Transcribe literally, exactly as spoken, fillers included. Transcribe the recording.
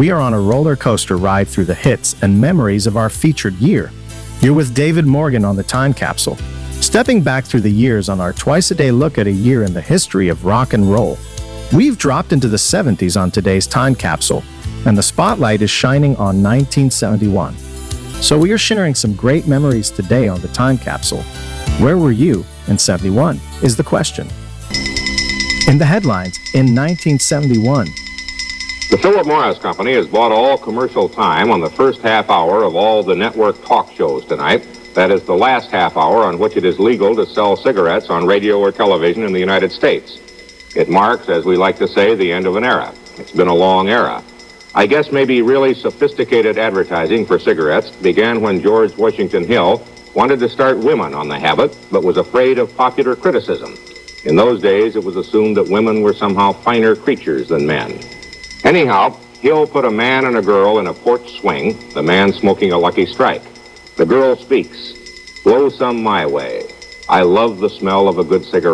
We are on a roller coaster ride through the hits and memories of our featured year. You're with David Morgan on the Time Capsule, stepping back through the years on our twice-a-day look at a year in the history of rock and roll. We've dropped into the seventies on today's Time Capsule, and the spotlight is shining on nineteen seventy-one. So we are sharing some great memories today on the Time Capsule. Where were you in seventy-one is the question. In the headlines, in nineteen seventy-one, the Philip Morris Company has bought all commercial time on the first half hour of all the network talk shows tonight. That is the last half hour on which it is legal to sell cigarettes on radio or television in the United States. It marks, as we like to say, the end of an era. It's been a long era. I guess maybe really sophisticated advertising for cigarettes began when George Washington Hill wanted to start women on the habit, but was afraid of popular criticism. In those days, it was assumed that women were somehow finer creatures than men. Anyhow, Hill put a man and a girl in a porch swing, the man smoking a Lucky Strike. The girl speaks, "Blow some my way. I love the smell of a good cigarette."